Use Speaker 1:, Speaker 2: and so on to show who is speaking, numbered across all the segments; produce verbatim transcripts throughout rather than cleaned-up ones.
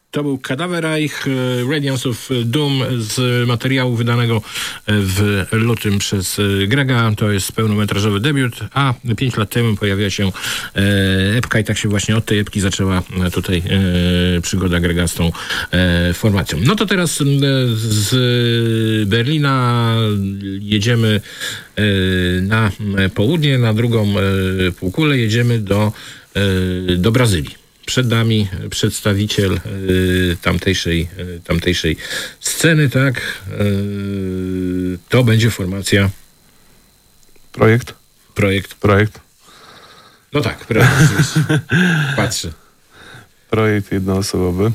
Speaker 1: To był Cadaverreich, Radiance of Doom z materiału wydanego w lutym przez Grega. To jest pełnometrażowy debiut, a pięć lat temu pojawiła się epka i tak się właśnie od tej epki zaczęła tutaj przygoda Grega z tą formacją. No to teraz z Berlina jedziemy na południe, na drugą półkulę, jedziemy do, do Brazylii. Przed nami przedstawiciel y, tamtejszej, y, tamtejszej sceny, tak? Y, to będzie formacja...
Speaker 2: Projekt?
Speaker 1: Projekt.
Speaker 2: Projekt.
Speaker 1: No tak, projekt oczywiście. Patrzę.
Speaker 2: Projekt jednoosobowy.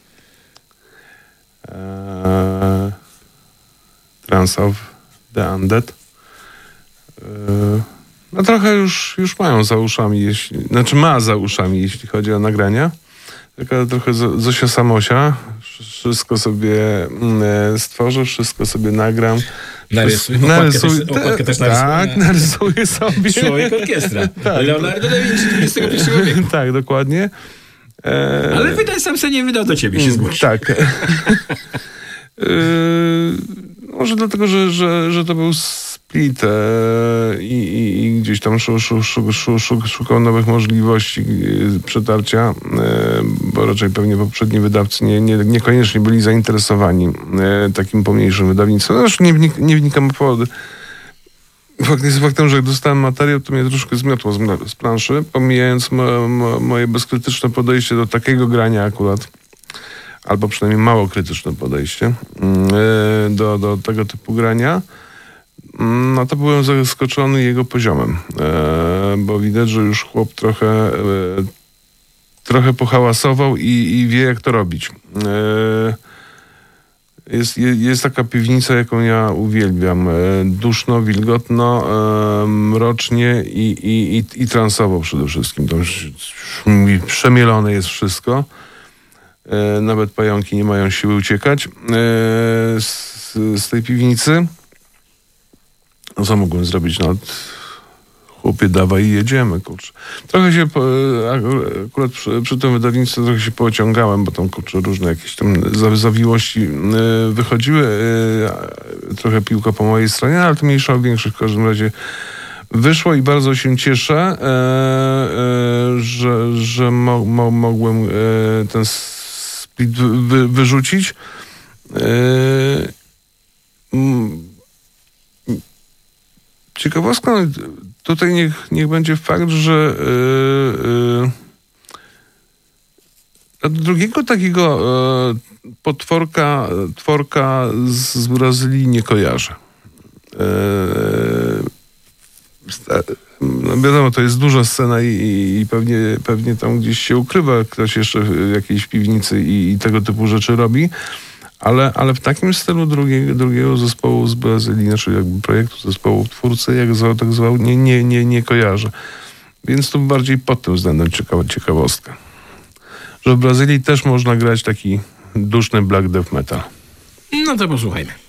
Speaker 2: Eee, Trans of the Undead. Eee, No trochę już, już mają za uszami, jeśli, znaczy ma za uszami, jeśli chodzi o nagrania. Taka trochę Zosia Samosia. Wszystko sobie mm, stworzę, wszystko sobie nagram.
Speaker 1: Narysuj,
Speaker 2: narysuj,
Speaker 1: okładkę, też, okładkę też narysuję.
Speaker 2: Tak, narysuję sobie.
Speaker 1: Człowiek orkiestra. Tak. Leonardo da Vinci dwudziestego pierwszego wieku.
Speaker 2: Tak, dokładnie. E...
Speaker 3: Ale wydaj sam se nie wydał, do ciebie się zgłosi.
Speaker 2: Tak. e... Może dlatego, że, że, że to był split e, i, i, i gdzieś tam szu, szu, szu, szu, szu, szukał nowych możliwości e, przetarcia, e, bo raczej pewnie poprzedni wydawcy nie, nie, niekoniecznie byli zainteresowani e, takim pomniejszym wydawnictwem. Zresztą nie, wnik, nie wnikam w powody. Fakt jest faktem, że jak dostałem materiał, to mnie troszkę zmiotło z, z planszy, pomijając mo, mo, moje bezkrytyczne podejście do takiego grania akurat, albo przynajmniej mało krytyczne podejście yy, do, do tego typu grania, no to byłem zaskoczony jego poziomem, yy, bo widać, że już chłop trochę, yy, trochę pohałasował i, i wie, jak to robić. Yy, jest, jest taka piwnica, jaką ja uwielbiam. Yy, duszno, wilgotno, yy, mrocznie i, i, i, i transowo przede wszystkim. To już przemielone jest wszystko. E, nawet pająki nie mają siły uciekać e, z, z tej piwnicy. No co mogłem zrobić? No, chłopie, dawaj i jedziemy, kurczę. Trochę się, akurat przy, przy tym wydawnictwie trochę się pociągałem, bo tam, kurczę, różne jakieś tam zawiłości e, wychodziły. E, trochę piłka po mojej stronie, ale to mniejsza o większość w każdym razie wyszło i bardzo się cieszę, e, e, że, że mo, mo, mogłem e, ten Wy, wyrzucić. Yy, ciekawostką tutaj niech, niech będzie fakt, że yy, yy, drugiego takiego yy, potworka tworka z, z Brazylii nie kojarzę. Yy, No wiadomo, to jest duża scena i, i pewnie, pewnie tam gdzieś się ukrywa ktoś jeszcze w jakiejś piwnicy i, i tego typu rzeczy robi, ale, ale w takim stylu drugiego, drugiego zespołu z Brazylii, znaczy jakby projektu zespołu twórcy, jak zwał, tak zwał, nie, nie, nie, nie kojarzę. Więc to bardziej pod tym względem ciekawa, ciekawostka. Że w Brazylii też można grać taki duszny black death metal.
Speaker 1: No to posłuchajmy.